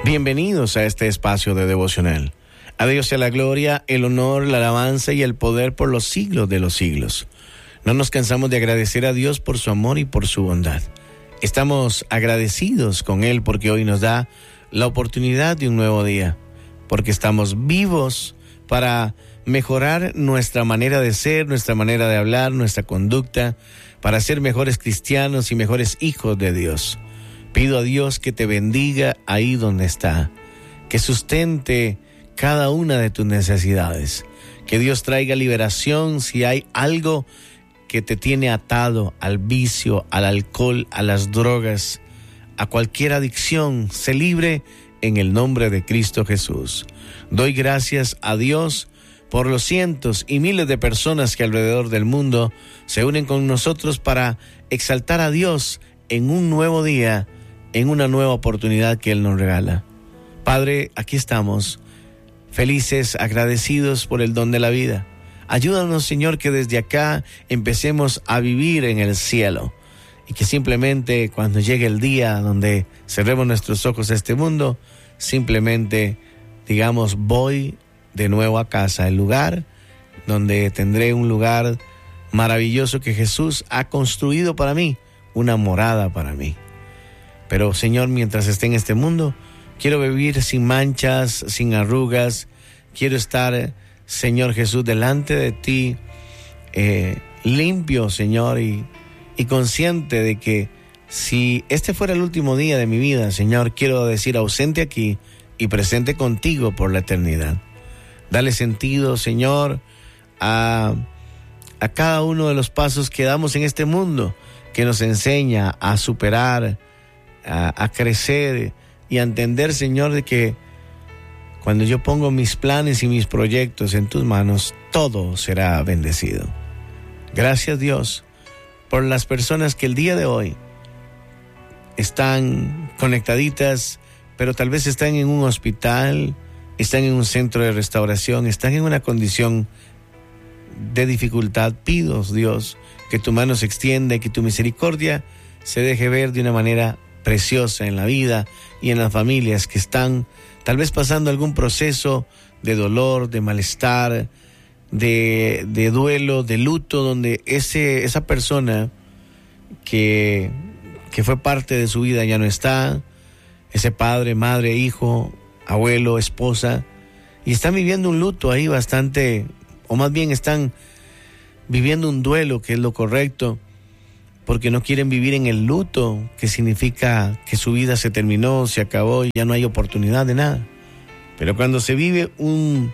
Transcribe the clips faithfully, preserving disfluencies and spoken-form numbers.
Bienvenidos a este espacio de devocional. A Dios sea la gloria, el honor, la alabanza y el poder por los siglos de los siglos. No nos cansamos de agradecer a Dios por su amor y por su bondad. Estamos agradecidos con Él porque hoy nos da la oportunidad de un nuevo día, porque estamos vivos para mejorar nuestra manera de ser, nuestra manera de hablar, nuestra conducta, para ser mejores cristianos y mejores hijos de Dios. Pido a Dios que te bendiga ahí donde está, que sustente cada una de tus necesidades, que Dios traiga liberación si hay algo que te tiene atado al vicio, al alcohol, a las drogas, a cualquier adicción, se libre en el nombre de Cristo Jesús. Doy gracias a Dios por los cientos y miles de personas que alrededor del mundo se unen con nosotros para exaltar a Dios en un nuevo día, en una nueva oportunidad que Él nos regala. Padre, aquí estamos, felices, agradecidos por el don de la vida. Ayúdanos, Señor, que desde acá empecemos a vivir en el cielo y que simplemente cuando llegue el día donde cerremos nuestros ojos a este mundo, simplemente digamos, voy de nuevo a casa, el lugar donde tendré un lugar maravilloso que Jesús ha construido para mí, una morada para mí. Pero, Señor, mientras esté en este mundo, quiero vivir sin manchas, sin arrugas. Quiero estar, Señor Jesús, delante de ti, eh, limpio, Señor, y, y consciente de que si este fuera el último día de mi vida, Señor, quiero decir ausente aquí y presente contigo por la eternidad. Dale sentido, Señor, a, a cada uno de los pasos que damos en este mundo, que nos enseña a superar, A, a crecer y a entender, Señor, de que cuando yo pongo mis planes y mis proyectos en tus manos, todo será bendecido. Gracias, Dios, por las personas que el día de hoy están conectaditas, pero tal vez están en un hospital, están en un centro de restauración, están en una condición de dificultad. Pido, Dios, que tu mano se extienda y que tu misericordia se deje ver de una manera preciosa en la vida y en las familias que están tal vez pasando algún proceso de dolor, de malestar, de, de duelo, de luto, donde ese, esa persona que, que fue parte de su vida ya no está, ese padre, madre, hijo, abuelo, esposa, y están viviendo un luto ahí bastante, o más bien están viviendo un duelo, que es lo correcto, porque no quieren vivir en el luto, que significa que su vida se terminó, se acabó y ya no hay oportunidad de nada. Pero cuando se vive un,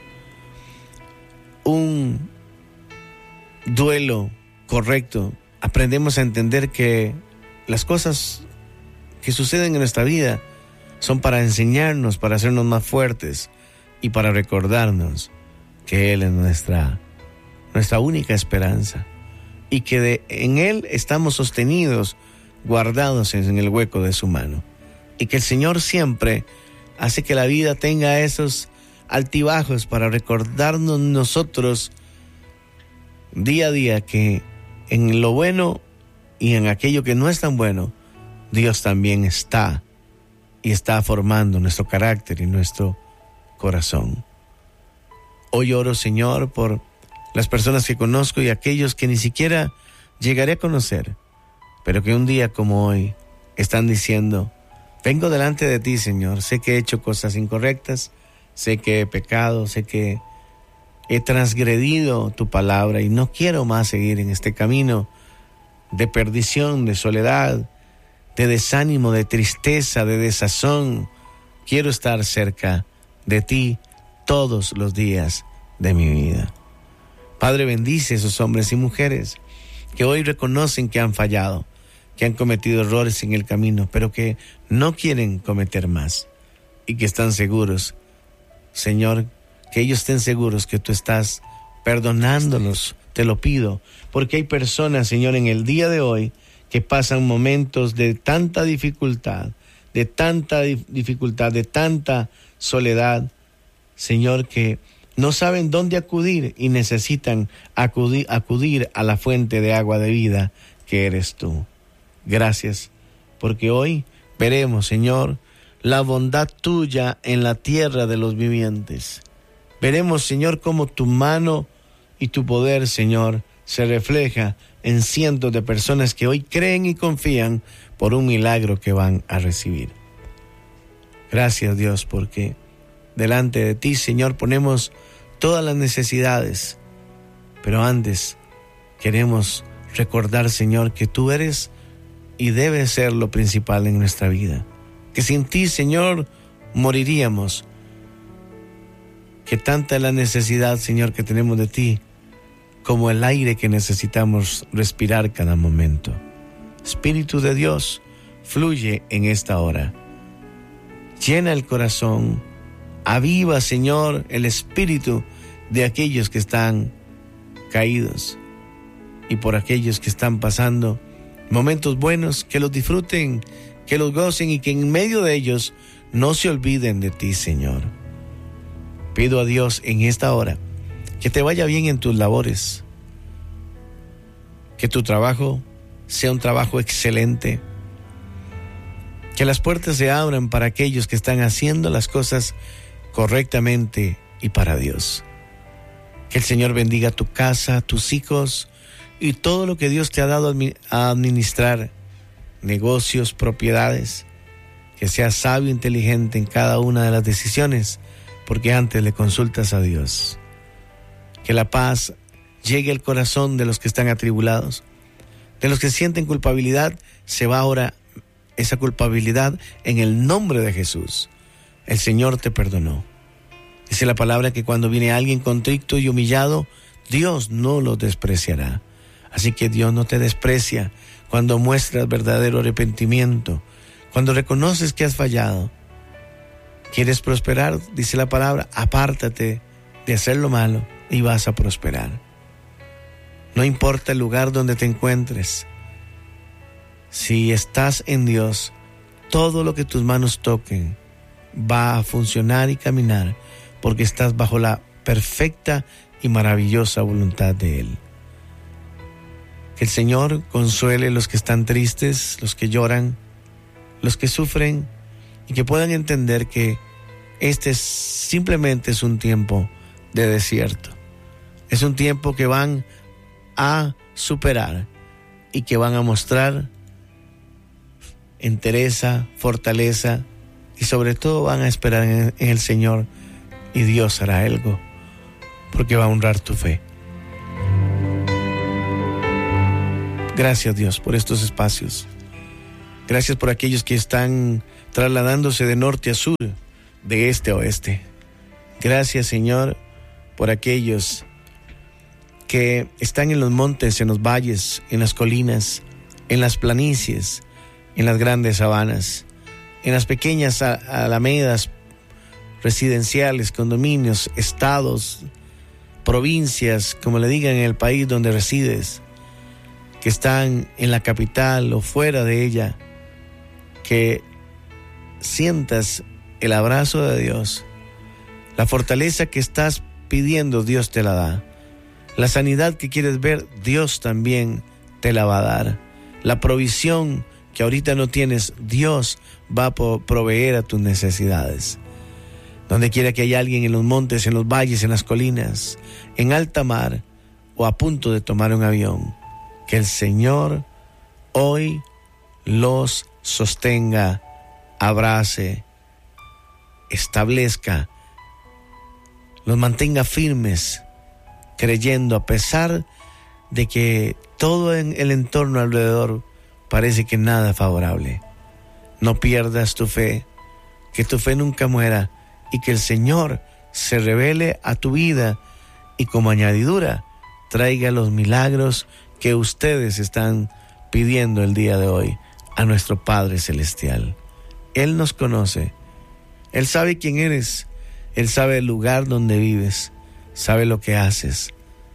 un duelo correcto, aprendemos a entender que las cosas que suceden en nuestra vida son para enseñarnos, para hacernos más fuertes y para recordarnos que Él es nuestra, nuestra única esperanza. Y que de, en Él estamos sostenidos, guardados en el hueco de su mano. Y que el Señor siempre hace que la vida tenga esos altibajos para recordarnos nosotros día a día que en lo bueno y en aquello que no es tan bueno, Dios también está y está formando nuestro carácter y nuestro corazón. Hoy oro, Señor, por las personas que conozco y aquellos que ni siquiera llegaré a conocer, pero que un día como hoy están diciendo, vengo delante de ti, Señor, sé que he hecho cosas incorrectas, sé que he pecado, sé que he transgredido tu palabra y no quiero más seguir en este camino de perdición, de soledad, de desánimo, de tristeza, de desazón. Quiero estar cerca de ti todos los días de mi vida. Padre, bendice a esos hombres y mujeres que hoy reconocen que han fallado, que han cometido errores en el camino, pero que no quieren cometer más y que están seguros, Señor, que ellos estén seguros que tú estás perdonándolos, te lo pido, porque hay personas, Señor, en el día de hoy que pasan momentos de tanta dificultad, de tanta dificultad, de tanta soledad, Señor, que no saben dónde acudir y necesitan acudir, acudir a la fuente de agua de vida que eres tú. Gracias, porque hoy veremos, Señor, la bondad tuya en la tierra de los vivientes. Veremos, Señor, cómo tu mano y tu poder, Señor, se refleja en cientos de personas que hoy creen y confían por un milagro que van a recibir. Gracias, Dios, porque delante de ti, Señor, ponemos todas las necesidades, pero antes queremos recordar, Señor, que tú eres y debes ser lo principal en nuestra vida, que sin ti, Señor, moriríamos, que tanta es la necesidad, Señor, que tenemos de ti, como el aire que necesitamos respirar cada momento. Espíritu de Dios, fluye en esta hora. Llena el corazón, aviva, Señor, el espíritu de aquellos que están caídos y por aquellos que están pasando momentos buenos, que los disfruten, que los gocen y que en medio de ellos no se olviden de ti, Señor. Pido a Dios en esta hora que te vaya bien en tus labores, que tu trabajo sea un trabajo excelente, que las puertas se abran para aquellos que están haciendo las cosas correctamente y para Dios. Que el Señor bendiga tu casa, tus hijos y todo lo que Dios te ha dado a administrar, negocios, propiedades, que seas sabio e inteligente en cada una de las decisiones, porque antes le consultas a Dios. Que la paz llegue al corazón de los que están atribulados, de los que sienten culpabilidad, se va ahora esa culpabilidad en el nombre de Jesús. El Señor te perdonó. Dice la palabra que cuando viene alguien contrito y humillado, Dios no lo despreciará. Así que Dios no te desprecia cuando muestras verdadero arrepentimiento, cuando reconoces que has fallado. ¿Quieres prosperar? Dice la palabra, apártate de hacer lo malo y vas a prosperar. No importa el lugar donde te encuentres, si estás en Dios, todo lo que tus manos toquen va a funcionar y caminar, porque estás bajo la perfecta y maravillosa voluntad de Él. Que el Señor consuele los que están tristes, los que lloran, los que sufren, y que puedan entender que este es, simplemente es un tiempo de desierto. Es un tiempo que van a superar y que van a mostrar entereza, fortaleza y sobre todo van a esperar en, en el Señor, y Dios hará algo porque va a honrar tu fe. Gracias, Dios, por estos espacios. Gracias por aquellos que están trasladándose de norte a sur, de este a oeste. Gracias, Señor, por aquellos que están en los montes, en los valles, en las colinas, en las planicies, en las grandes sabanas, en las pequeñas alamedas residenciales, condominios, estados, provincias, como le digan, en el país donde resides, que están en la capital o fuera de ella, que sientas el abrazo de Dios. La fortaleza que estás pidiendo, Dios te la da. La sanidad que quieres ver, Dios también te la va a dar. La provisión que ahorita no tienes, Dios va a proveer a tus necesidades. Donde quiera que haya alguien en los montes, en los valles, en las colinas, en alta mar o a punto de tomar un avión, que el Señor hoy los sostenga, abrace, establezca, los mantenga firmes, creyendo a pesar de que todo en el entorno alrededor parece que nada es favorable. No pierdas tu fe, que tu fe nunca muera y que el Señor se revele a tu vida y como añadidura traiga los milagros que ustedes están pidiendo el día de hoy a nuestro Padre Celestial. Él nos conoce, Él sabe quién eres, Él sabe el lugar donde vives, sabe lo que haces,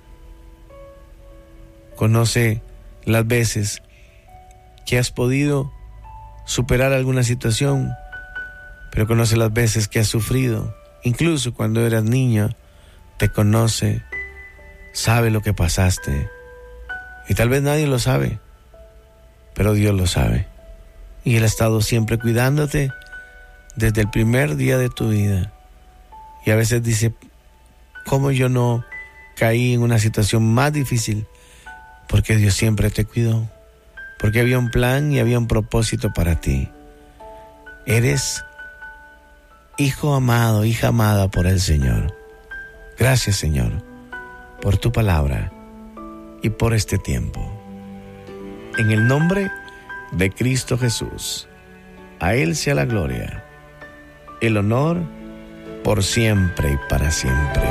conoce las veces que has podido superar alguna situación, pero conoce las veces que has sufrido, incluso cuando eras niño, te conoce, sabe lo que pasaste, y tal vez nadie lo sabe, pero Dios lo sabe, y Él ha estado siempre cuidándote, desde el primer día de tu vida. Y a veces dice, ¿cómo yo no caí en una situación más difícil? Porque Dios siempre te cuidó, porque había un plan y había un propósito para ti. Eres hijo amado, hija amada por el Señor. Gracias, Señor, por tu palabra y por este tiempo. En el nombre de Cristo Jesús, a Él sea la gloria, el honor, por siempre y para siempre.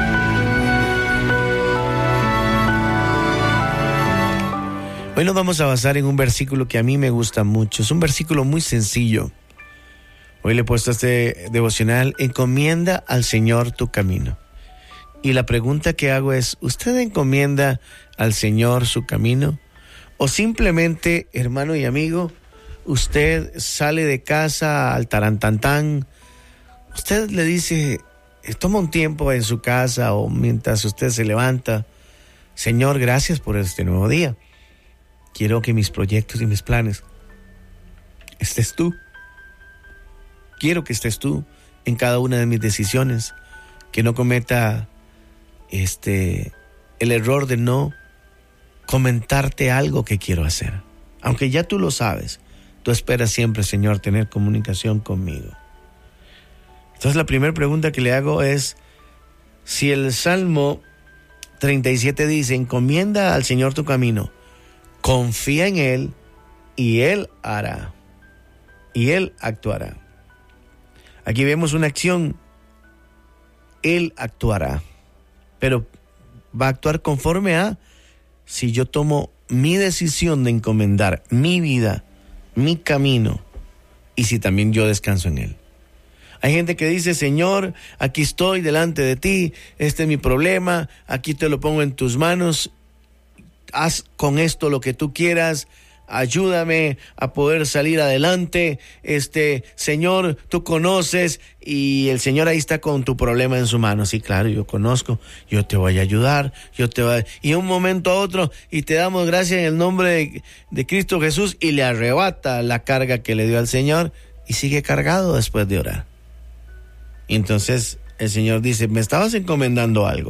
Hoy nos vamos a basar en un versículo que a mí me gusta mucho. Es un versículo muy sencillo. Hoy le he puesto a este devocional: encomienda al Señor tu camino. Y la pregunta que hago es, ¿usted encomienda al Señor su camino? ¿O simplemente, hermano y amigo, usted sale de casa al tarantantán? Usted le dice, toma un tiempo en su casa o mientras usted se levanta: Señor, gracias por este nuevo día. Quiero que mis proyectos y mis planes estés tú. Quiero que estés tú en cada una de mis decisiones. Que no cometa este, el error de no comentarte algo que quiero hacer. Aunque ya tú lo sabes, tú esperas siempre, Señor, tener comunicación conmigo. Entonces la primera pregunta que le hago es, si el Salmo treinta y siete dice, encomienda al Señor tu camino, confía en Él y Él hará, y Él actuará. Aquí vemos una acción, Él actuará, pero va a actuar conforme a si yo tomo mi decisión de encomendar mi vida, mi camino, y si también yo descanso en Él. Hay gente que dice, Señor, aquí estoy delante de ti, este es mi problema, aquí te lo pongo en tus manos, haz con esto lo que tú quieras, ayúdame a poder salir adelante, este, Señor, tú conoces, y el Señor ahí está con tu problema en su mano. Sí, claro, yo conozco, yo te voy a ayudar, yo te voy a... y un momento a otro, y te damos gracias en el nombre de, de Cristo Jesús, y le arrebata la carga que le dio al Señor, y sigue cargado después de orar. Y entonces el Señor dice, me estabas encomendando algo,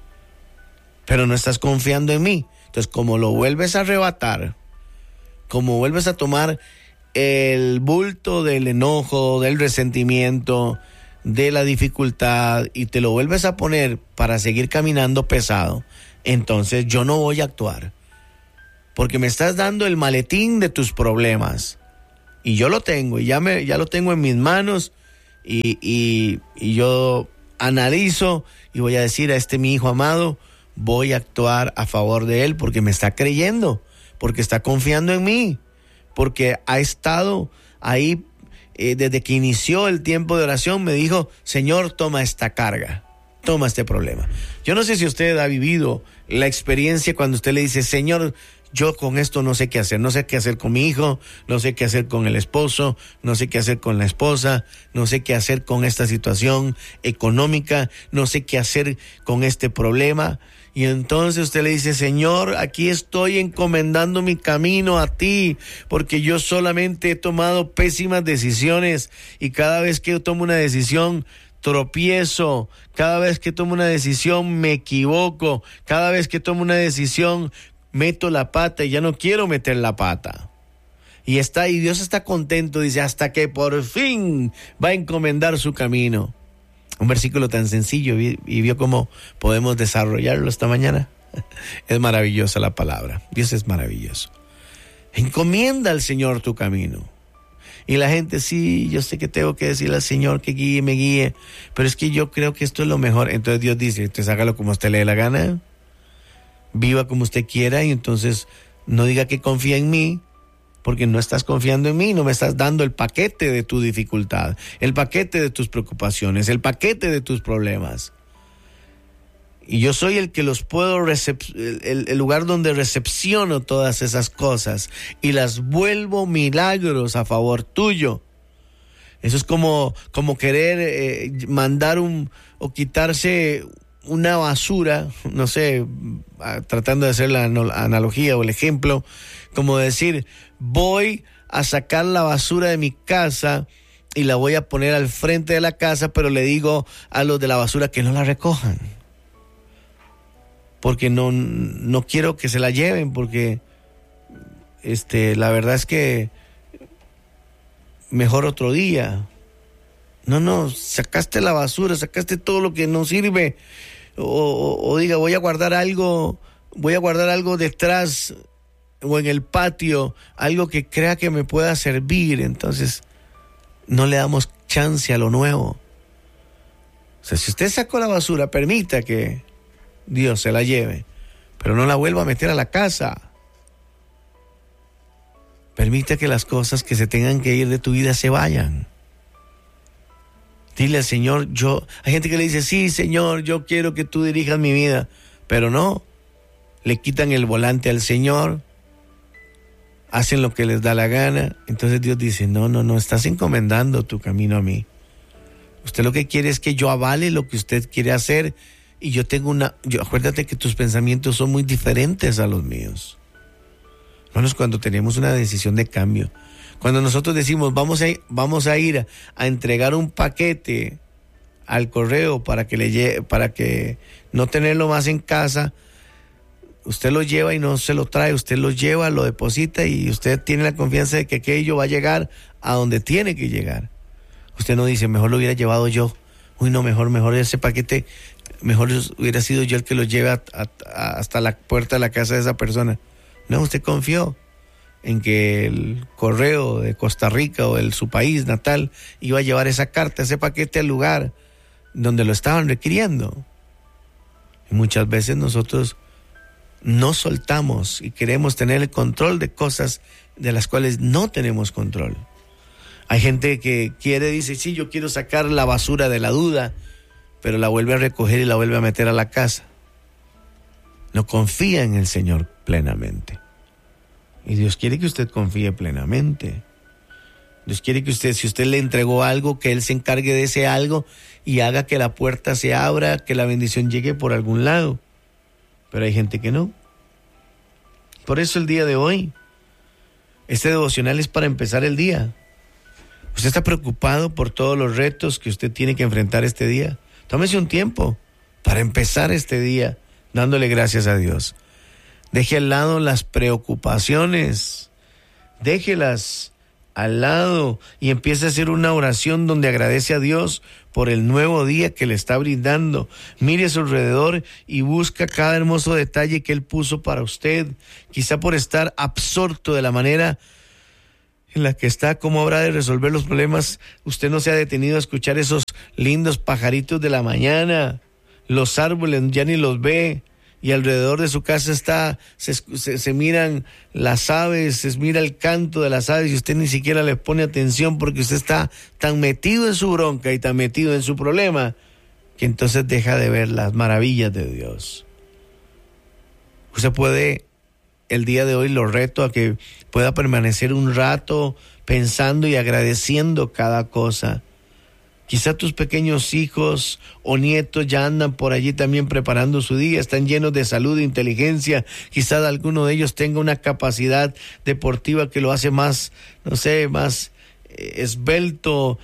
pero no estás confiando en mí. Entonces, como lo vuelves a arrebatar, como vuelves a tomar el bulto del enojo, del resentimiento, de la dificultad, y te lo vuelves a poner para seguir caminando pesado, entonces yo no voy a actuar, porque me estás dando el maletín de tus problemas, y yo lo tengo, y ya, me, ya lo tengo en mis manos, y, y, y yo analizo, y voy a decir a este mi hijo amado, voy a actuar a favor de él, porque me está creyendo, porque está confiando en mí, porque ha estado ahí eh, desde que inició el tiempo de oración. Me dijo, Señor, toma esta carga, toma este problema. Yo no sé si usted ha vivido la experiencia cuando usted le dice, Señor, yo con esto no sé qué hacer, no sé qué hacer con mi hijo, no sé qué hacer con el esposo, no sé qué hacer con la esposa, no sé qué hacer con esta situación económica, no sé qué hacer con este problema. Y entonces usted le dice, Señor, aquí estoy encomendando mi camino a ti, porque yo solamente he tomado pésimas decisiones, y cada vez que yo tomo una decisión, tropiezo, cada vez que tomo una decisión me equivoco, cada vez que tomo una decisión meto la pata y ya no quiero meter la pata. Y está, y Dios está contento, dice, hasta que por fin va a encomendar su camino. Un versículo tan sencillo, y vio cómo podemos desarrollarlo esta mañana. Es maravillosa la palabra. Dios es maravilloso. Encomienda al Señor tu camino. Y la gente, sí, yo sé que tengo que decirle al Señor que guíe, me guíe, pero es que yo creo que esto es lo mejor. Entonces Dios dice, entonces hágalo como usted le dé la gana, viva como usted quiera, y entonces no diga que confía en mí, porque no estás confiando en mí, no me estás dando el paquete de tu dificultad, el paquete de tus preocupaciones, el paquete de tus problemas. Y yo soy el que los puedo, recep- el, el lugar donde recepciono todas esas cosas y las vuelvo milagros a favor tuyo. Eso es como, como querer eh, mandar un, o quitarse una basura, no sé, tratando de hacer la analogía o el ejemplo, como decir, voy a sacar la basura de mi casa y la voy a poner al frente de la casa, pero le digo a los de la basura que no la recojan. Porque no, no quiero que se la lleven, porque este, la verdad es que mejor otro día. No, no, sacaste la basura, sacaste todo lo que no sirve. O, o, o diga, voy a guardar algo, voy a guardar algo detrás o en el patio, algo que crea que me pueda servir. Entonces, no le damos chance a lo nuevo. O sea, si usted sacó la basura, permita que Dios se la lleve, pero no la vuelva a meter a la casa. Permita que las cosas que se tengan que ir de tu vida se vayan. Dile al Señor, yo, hay gente que le dice, sí, Señor, yo quiero que tú dirijas mi vida, pero no, le quitan el volante al Señor, hacen lo que les da la gana. Entonces Dios dice, no, no, no, estás encomendando tu camino a mí. Usted lo que quiere es que yo avale lo que usted quiere hacer, y yo tengo una, yo, acuérdate que tus pensamientos son muy diferentes a los míos. Hermanos, cuando tenemos una decisión de cambio, cuando nosotros decimos, vamos a, vamos a ir a, a entregar un paquete al correo para que le lleve, para que no tenerlo más en casa, usted lo lleva y no se lo trae, usted lo lleva, lo deposita y usted tiene la confianza de que aquello va a llegar a donde tiene que llegar. Usted no dice, mejor lo hubiera llevado yo. Uy, no, mejor, mejor ese paquete, mejor hubiera sido yo el que lo lleve a, a, a, hasta la puerta de la casa de esa persona. No, usted confió en que el correo de Costa Rica o de su país natal iba a llevar esa carta, ese paquete al lugar donde lo estaban requiriendo. Y muchas veces nosotros no soltamos y queremos tener el control de cosas de las cuales no tenemos control. Hay gente que quiere, dice, sí, yo quiero sacar la basura de la duda, pero la vuelve a recoger y la vuelve a meter a la casa. No confía en el Señor plenamente. Y Dios quiere que usted confíe plenamente. Dios quiere que usted, si usted le entregó algo, que Él se encargue de ese algo y haga que la puerta se abra, que la bendición llegue por algún lado. Pero hay gente que no. Por eso el día de hoy, este devocional es para empezar el día. Usted está preocupado por todos los retos que usted tiene que enfrentar este día. Tómese un tiempo para empezar este día dándole gracias a Dios. Deje al lado las preocupaciones, déjelas al lado y empiece a hacer una oración donde agradece a Dios por el nuevo día que le está brindando. Mire a su alrededor y busca cada hermoso detalle que Él puso para usted. Quizá por estar absorto de la manera en la que está, cómo habrá de resolver los problemas, usted no se ha detenido a escuchar esos lindos pajaritos de la mañana. Los árboles ya ni los ve. Y alrededor de su casa está, se, se, se miran las aves, se mira el canto de las aves y usted ni siquiera le pone atención porque usted está tan metido en su bronca y tan metido en su problema que entonces deja de ver las maravillas de Dios. Usted puede, el día de hoy lo reto a que pueda permanecer un rato pensando y agradeciendo cada cosa. Quizá tus pequeños hijos o nietos ya andan por allí también preparando su día, están llenos de salud e inteligencia. Quizá alguno de ellos tenga una capacidad deportiva que lo hace más, no sé, más eh, esbelto.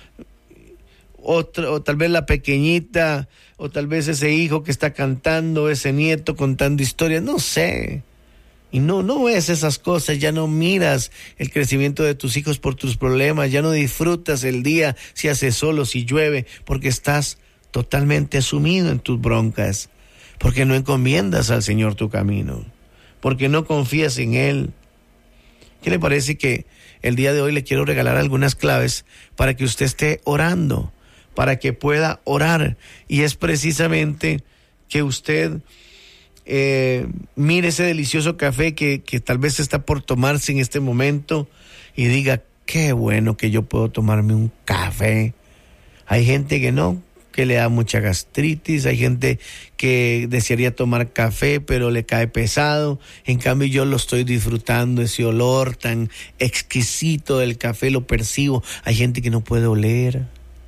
Otra, o tal vez la pequeñita, o tal vez ese hijo que está cantando, ese nieto contando historias, no sé. Y no, no ves esas cosas, ya no miras el crecimiento de tus hijos por tus problemas, ya no disfrutas el día si hace sol o si llueve, porque estás totalmente sumido en tus broncas, porque no encomiendas al Señor tu camino, porque no confías en Él. ¿Qué le parece que el día de hoy le quiero regalar algunas claves para que usted esté orando, para que pueda orar? Y es precisamente que usted Eh, mire ese delicioso café que, que tal vez está por tomarse en este momento y diga, qué bueno que yo puedo tomarme un café. Hay gente que no, que le da mucha gastritis, hay gente que desearía tomar café pero le cae pesado. En cambio yo lo estoy disfrutando, ese olor tan exquisito del café lo percibo. Hay gente que no puede oler.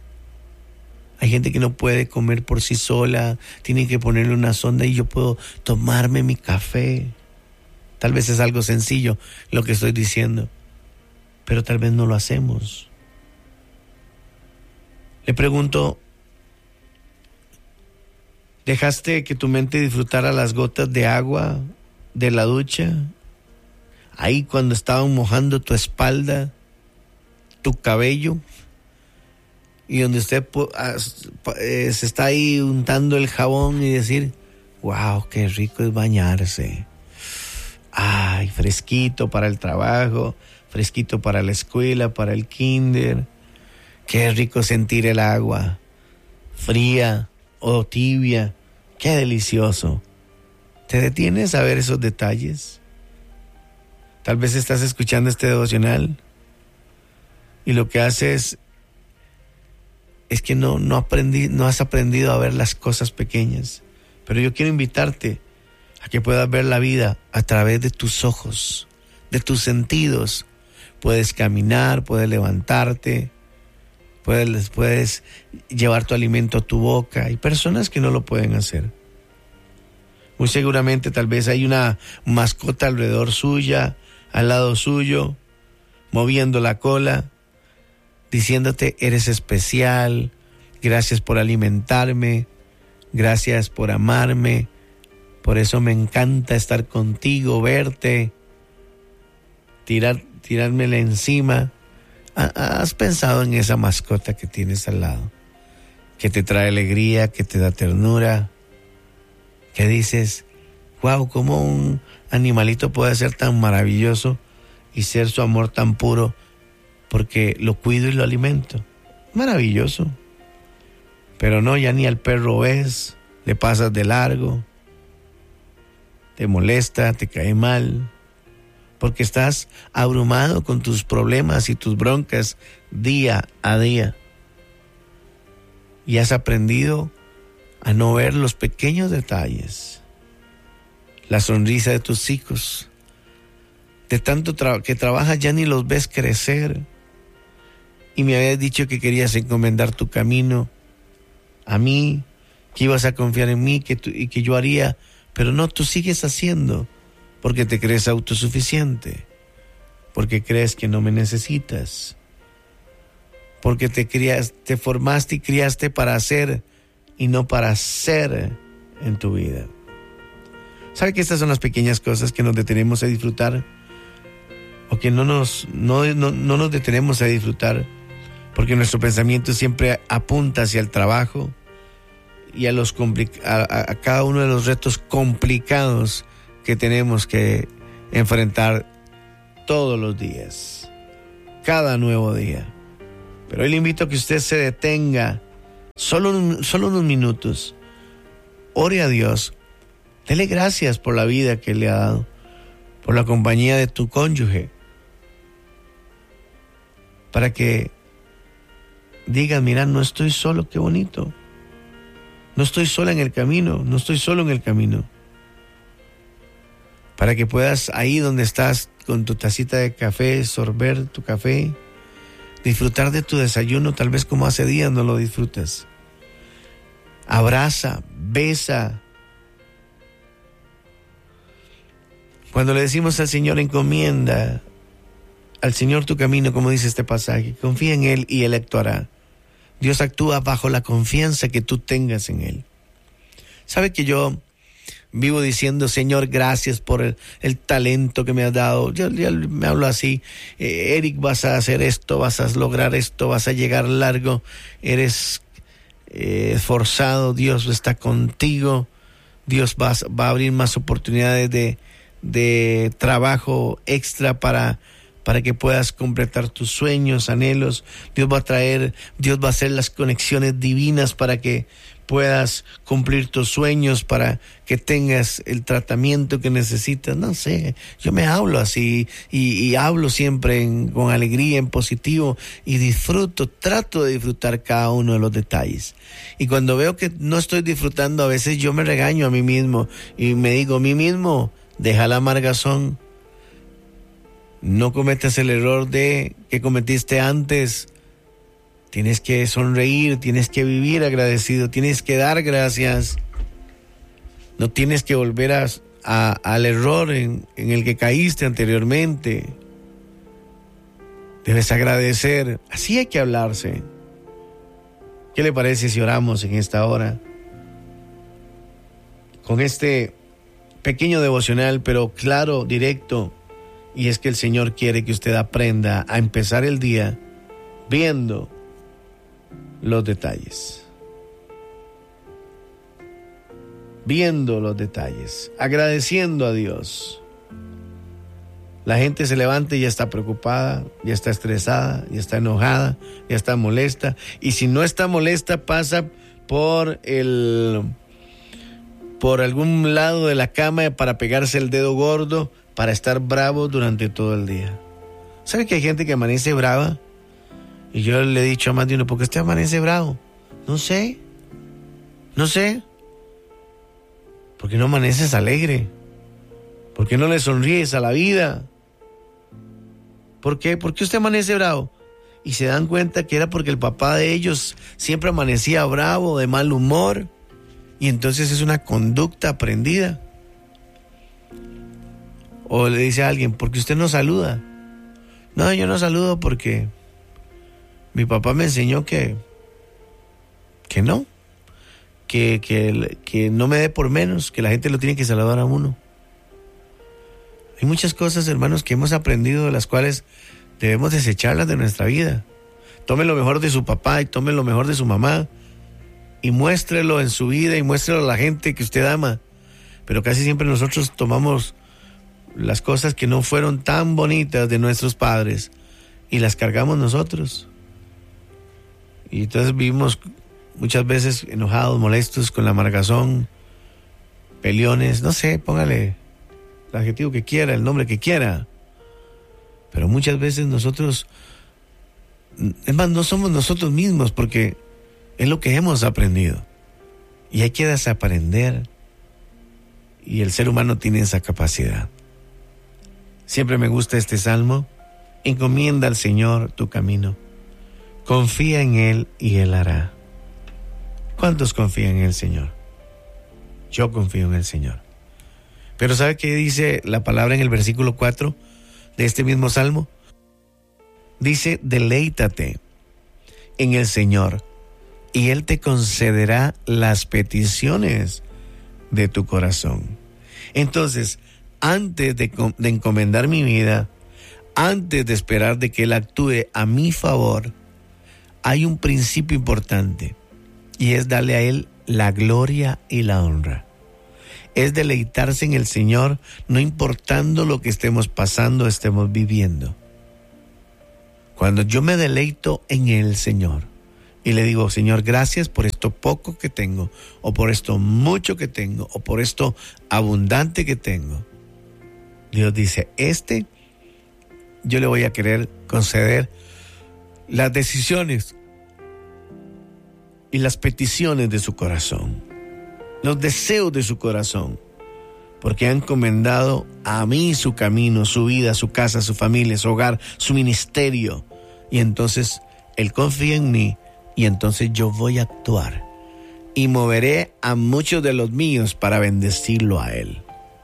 Hay gente que no puede comer por sí sola, tiene que ponerle una sonda y yo puedo tomarme mi café. Tal vez es algo sencillo lo que estoy diciendo, pero tal vez no lo hacemos. Le pregunto, ¿dejaste que tu mente disfrutara las gotas de agua de la ducha? Ahí cuando estaban mojando tu espalda, tu cabello, y donde usted eh, se está ahí untando el jabón y decir, wow, qué rico es bañarse. Ay, fresquito para el trabajo, fresquito para la escuela, para el kinder. Qué rico sentir el agua, fría o tibia. Qué delicioso. ¿Te detienes a ver esos detalles? Tal vez estás escuchando este devocional y lo que haces es que no, no, aprendí, no has aprendido a ver las cosas pequeñas. Pero yo quiero invitarte a que puedas ver la vida a través de tus ojos, de tus sentidos. Puedes caminar, puedes levantarte, puedes, puedes llevar tu alimento a tu boca. Hay personas que no lo pueden hacer. Muy seguramente tal vez hay una mascota alrededor suya, al lado suyo, moviendo la cola, diciéndote, eres especial, gracias por alimentarme, gracias por amarme, por eso me encanta estar contigo, verte, tirar, tirármela encima. ¿Has pensado en esa mascota que tienes al lado? Que te trae alegría, que te da ternura, que dices, wow, ¿cómo un animalito puede ser tan maravilloso y ser su amor tan puro? Porque lo cuido y lo alimento. Maravilloso. Pero no, ya ni al perro ves, le pasas de largo, te molesta, te cae mal, porque estás abrumado con tus problemas y tus broncas día a día. Y has aprendido a no ver los pequeños detalles, la sonrisa de tus hijos. De tanto tra- que trabajas ya ni los ves crecer. Y me habías dicho que querías encomendar tu camino a mí, que ibas a confiar en mí que tú, y que yo haría, pero no, tú sigues haciendo porque te crees autosuficiente, porque crees que no me necesitas, porque te crias, te formaste y criaste para hacer y no para ser en tu vida. ¿Sabe que estas son las pequeñas cosas que nos detenemos a disfrutar? O que no nos, no, no, no nos detenemos a disfrutar porque nuestro pensamiento siempre apunta hacia el trabajo y a, los complica- a, a cada uno de los retos complicados que tenemos que enfrentar todos los días, cada nuevo día. Pero hoy le invito a que usted se detenga solo, solo unos minutos, ore a Dios, dele gracias por la vida que le ha dado, por la compañía de tu cónyuge, para que digas, mira, no estoy solo, qué bonito. No estoy sola en el camino, no estoy solo en el camino. Para que puedas, ahí donde estás, con tu tacita de café, sorber tu café, disfrutar de tu desayuno, tal vez como hace días no lo disfrutas. Abraza, besa. Cuando le decimos al Señor, encomienda al Señor tu camino, como dice este pasaje, confía en Él y Él actuará. Dios actúa bajo la confianza que tú tengas en Él. ¿Sabe que yo vivo diciendo, Señor, gracias por el, el talento que me has dado? Yo, yo me hablo así, eh, Eric, vas a hacer esto, vas a lograr esto, vas a llegar largo, eres eh, esforzado, Dios está contigo, Dios va, va a abrir más oportunidades de, de trabajo extra para para que puedas completar tus sueños, anhelos. Dios va a traer, Dios va a hacer las conexiones divinas para que puedas cumplir tus sueños, para que tengas el tratamiento que necesitas. No sé, yo me hablo así y, y hablo siempre en, con alegría, en positivo, y disfruto, trato de disfrutar cada uno de los detalles. Y cuando veo que no estoy disfrutando, a veces yo me regaño a mí mismo y me digo a mí mismo, deja la amargazón. No cometas el error de que cometiste antes. Tienes que sonreír, tienes que vivir agradecido, tienes que dar gracias. No tienes que volver a, a, al error en, en el que caíste anteriormente. Debes agradecer. Así hay que hablarse. ¿Qué le parece si oramos en esta hora? Con este pequeño devocional, pero claro, directo. Y es que el Señor quiere que usted aprenda a empezar el día viendo los detalles. Viendo los detalles, agradeciendo a Dios. La gente se levanta y ya está preocupada, ya está estresada, ya está enojada, ya está molesta. Y si no está molesta, pasa por el, por algún lado de la cama para pegarse el dedo gordo, para estar bravo durante todo el día. ¿Sabe que hay gente que amanece brava? Y yo le he dicho a más de uno, ¿por qué usted amanece bravo? No sé, no sé. ¿Por qué no amaneces alegre? ¿Por qué no le sonríes a la vida? ¿Por qué? ¿Por qué usted amanece bravo? Y se dan cuenta que era porque el papá de ellos siempre amanecía bravo, de mal humor. Y entonces es una conducta aprendida. O le dice a alguien, ¿por qué usted no saluda? No, yo no saludo porque mi papá me enseñó que, que no. Que, que, que no me dé por menos, que la gente lo tiene que saludar a uno. Hay muchas cosas, hermanos, que hemos aprendido, de las cuales debemos desecharlas de nuestra vida. Tome lo mejor de su papá y tome lo mejor de su mamá y muéstrelo en su vida y muéstrelo a la gente que usted ama. Pero casi siempre nosotros tomamos las cosas que no fueron tan bonitas de nuestros padres y las cargamos nosotros. Y entonces vivimos muchas veces enojados, molestos, con la amargazón, peleones, no sé, póngale el adjetivo que quiera, el nombre que quiera. Pero muchas veces nosotros, es más, no somos nosotros mismos, porque es lo que hemos aprendido. Y hay que desaprender. Y el ser humano tiene esa capacidad. Siempre me gusta este salmo. Encomienda al Señor tu camino. Confía en Él y Él hará. ¿Cuántos confían en el Señor? Yo confío en el Señor. Pero ¿sabe qué dice la palabra en el versículo cuatro de este mismo salmo? Dice, deleítate en el Señor y Él te concederá las peticiones de tu corazón. Entonces, antes de, de encomendar mi vida, antes de esperar de que Él actúe a mi favor, hay un principio importante, y es darle a Él la gloria y la honra. Es deleitarse en el Señor, no importando lo que estemos pasando, estemos viviendo. Cuando yo me deleito en el Señor y le digo, Señor, gracias por esto poco que tengo, o por esto mucho que tengo, o por esto abundante que tengo, Dios dice, este yo le voy a querer conceder las decisiones y las peticiones de su corazón, los deseos de su corazón, porque ha encomendado a mí su camino, su vida, su casa, su familia, su hogar, su ministerio. Y entonces Él confía en mí, y entonces yo voy a actuar y moveré a muchos de los míos para bendecirlo a Él.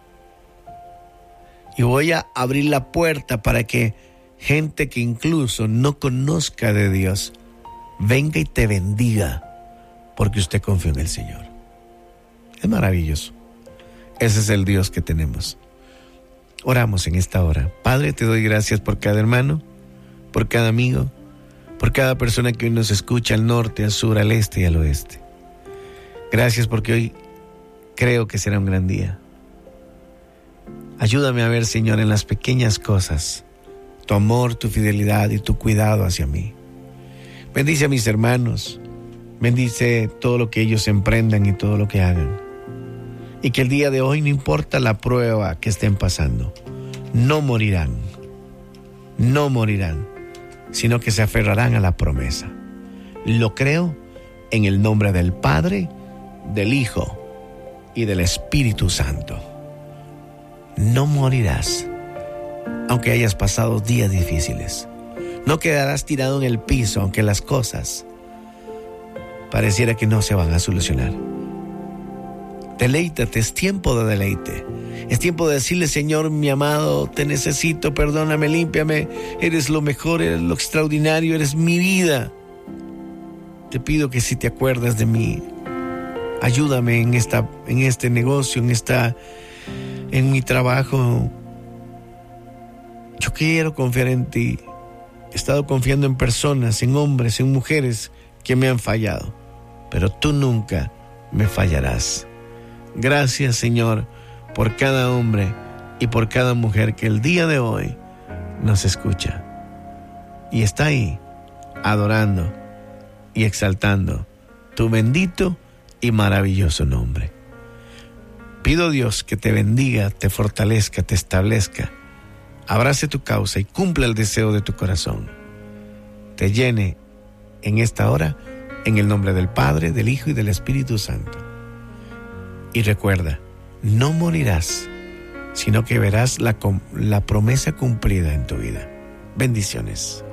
Y voy a abrir la puerta para que gente que incluso no conozca de Dios venga y te bendiga, porque usted confía en el Señor. Es maravilloso. Ese es el Dios que tenemos. Oramos en esta hora. Padre, te doy gracias por cada hermano, por cada amigo, por cada persona que hoy nos escucha al norte, al sur, al este y al oeste. Gracias porque hoy creo que será un gran día. Ayúdame a ver, Señor, en las pequeñas cosas, tu amor, tu fidelidad y tu cuidado hacia mí. Bendice a mis hermanos, bendice todo lo que ellos emprendan y todo lo que hagan. Y que el día de hoy, no importa la prueba que estén pasando, no morirán, no morirán, sino que se aferrarán a la promesa. Lo creo en el nombre del Padre, del Hijo y del Espíritu Santo. No morirás, aunque hayas pasado días difíciles. No quedarás tirado en el piso, aunque las cosas pareciera que no se van a solucionar. Deleítate, es tiempo de deleite. Es tiempo de decirle, Señor, mi amado, te necesito, perdóname, límpiame. Eres lo mejor, eres lo extraordinario, eres mi vida. te pido que si te acuerdas de mí, ayúdame en, esta, en este negocio, en, esta, en mi trabajo. Yo quiero confiar en ti. He estado confiando en personas, en hombres, en mujeres que me han fallado, pero tú nunca me fallarás. Gracias, Señor, por cada hombre y por cada mujer que el día de hoy nos escucha y está ahí adorando y exaltando tu bendito y maravilloso nombre. Pido, Dios, que te bendiga, te fortalezca, te establezca, abrace tu causa y cumpla el deseo de tu corazón. Te llene en esta hora, en el nombre del Padre, del Hijo y del Espíritu Santo. Y recuerda, no morirás, sino que verás la, la promesa cumplida en tu vida. Bendiciones.